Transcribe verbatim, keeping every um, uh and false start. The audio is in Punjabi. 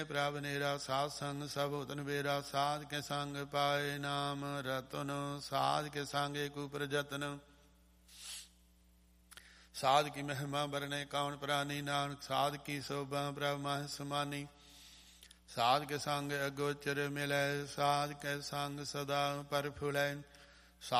ਪ੍ਰਭ ਨੇਰਾ ਸਾਧ ਸੰਗ ਸਭ ਉਤਨ ਬੇਰਾ। ਸਾਧ ਕੇ ਸੰਗ ਪਾਏ ਨਾਮ ਰਤਨ, ਸਾਧ ਕੇ ਸੰਗ ਏਕ ਉਪਰ ਜਤਨ। ਸਾਧ ਕੀ ਮਹਿਮਾ ਬਰਨੇ ਕੌਣ ਪ੍ਰਾਨੀ, ਨਾਨਕ ਸਾਧ ਕੀ ਸੋਭਾ ਪ੍ਰਭ ਮਾਹਿ ਸਮਾਨੀ। ਸਾਧ ਕੇ ਸੰਗ ਅਗੋਚਰ ਮਿਲੈ, ਸਾਧ ਕੇ ਸੰਗ ਸਦਾ ਪਰ ਫੁਲੈ।